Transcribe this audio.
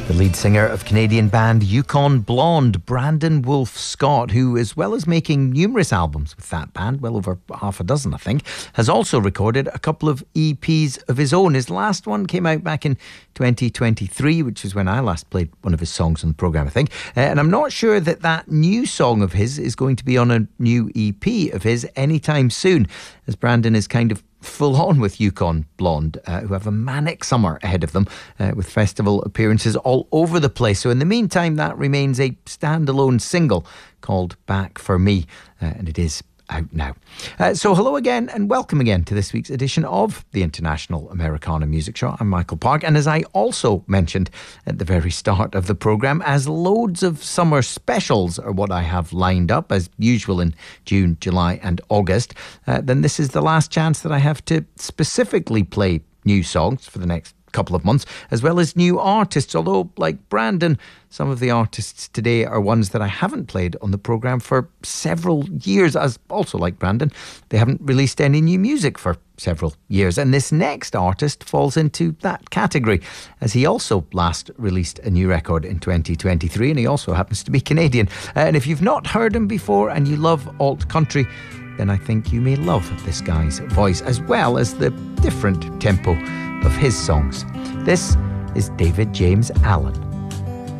The lead singer of Canadian band Yukon Blonde, Brandon Wolfe Scott, who, as well as making numerous albums with that band, well over half a dozen I think, has also recorded a couple of EPs of his own. His last one came out back in 2023, which is when I last played one of his songs on the programme, I think. And I'm not sure that that new song of his is going to be on a new EP of his anytime soon, as Brandon is kind of full on with Yukon Blonde, who have a manic summer ahead of them with festival appearances all over the place. So in the meantime, that remains a standalone single called Back For Me, and it is out now. So hello again and welcome again to this week's edition of the International Americana Music Show. I'm Michael Park, and as I also mentioned at the very start of the programme, as loads of summer specials are what I have lined up as usual in June, July and August, then this is the last chance that I have to specifically play new songs for the next couple of months, as well as new artists, although like Brandon, some of the artists today are ones that I haven't played on the programme for several years, as also like Brandon, they haven't released any new music for several years, and this next artist falls into that category, as he also last released a new record in 2023, and he also happens to be Canadian. And if you've not heard him before and you love alt country, then I think you may love this guy's voice, as well as the different tempo of his songs. This is David James Allen.